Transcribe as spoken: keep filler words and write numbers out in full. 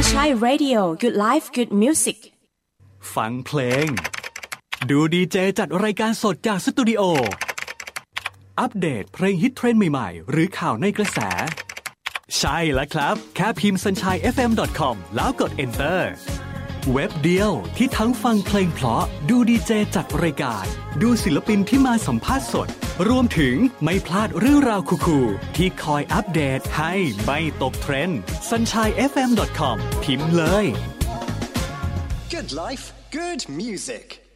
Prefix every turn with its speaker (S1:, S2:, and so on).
S1: Sunshine Radio Good Life Good Music
S2: ฟังเพลงดูดีเจจัดรายการสดจากสตูดิโออัปเดตเพลงฮิตเทรนด์ใหม่ๆหรือข่าวในกระแสใช่แล้วครับแค่พิมพ์ ซันชัย เอฟ เอ็ม ดอท คอม แล้วกด Enter เว็บเดียวที่ทั้งฟังเพลงเพราะดูดีเจจัดรายการดูศิลปินที่มาสัมภาษณ์สดรวมถึงไม่พลาดเรื่องราวคูลๆที่คอยอัปเดตให้ไม่ตกเทรนด์ ซันชัย เอฟ เอ็ม ดอท คอม พิมพ์เลย
S3: Good life, good music